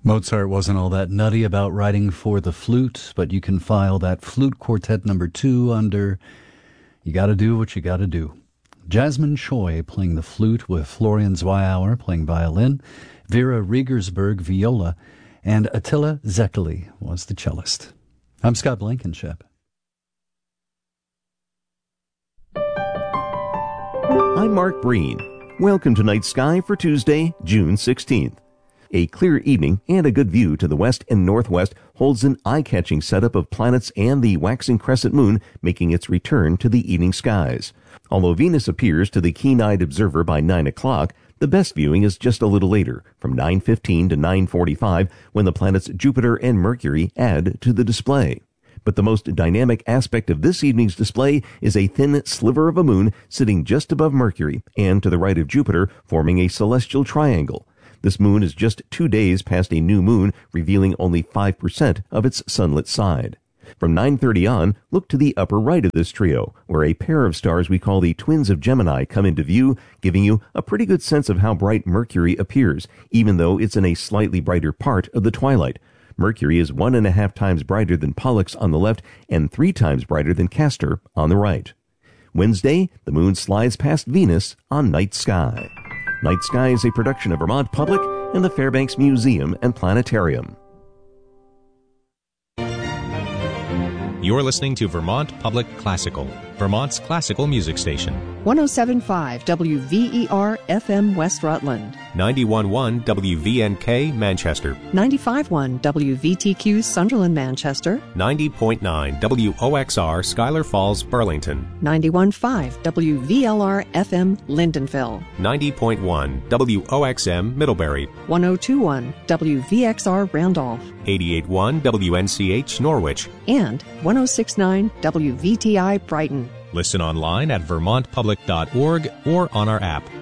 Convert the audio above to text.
Mozart wasn't all that nutty about writing for the flute, but you can file that Flute Quartet number 2 under You Gotta Do What You Gotta Do. Jasmine Choi playing the flute with Florian Zweiauer playing violin, Vera Riegersberg viola, and Attila Zekeli was the cellist. I'm Scott Blankenship. I'm Mark Breen. Welcome to Night Sky for Tuesday, June 16th. A clear evening and a good view to the west and northwest holds an eye-catching setup of planets and the waxing crescent moon making its return to the evening skies. Although Venus appears to the keen-eyed observer by 9 o'clock, the best viewing is just a little later, from 9:15 to 9:45, when the planets Jupiter and Mercury add to the display. But the most dynamic aspect of this evening's display is a thin sliver of a moon sitting just above Mercury and to the right of Jupiter, forming a celestial triangle. This moon is just 2 days past a new moon, revealing only 5% of its sunlit side. From 9:30 on, look to the upper right of this trio, where a pair of stars we call the Twins of Gemini come into view, giving you a pretty good sense of how bright Mercury appears, even though it's in a slightly brighter part of the twilight. Mercury is 1.5 times brighter than Pollux on the left and 3 times brighter than Castor on the right. Wednesday, the moon slides past Venus on Night Sky. Night Sky is a production of Vermont Public and the Fairbanks Museum and Planetarium. You're listening to Vermont Public Classical, Vermont's classical music station. 107.5 WVER FM West Rutland. 91.1 WVNK Manchester. 95.1 WVTQ Sunderland Manchester. 90.9 WOXR Schuyler Falls Burlington. 91.5 WVLR FM Lindenville. 90.1 WOXM Middlebury. 102.1 WVXR Randolph. 88.1 WNCH Norwich. And 106.9 WVTI Brighton. Listen online at vermontpublic.org or on our app.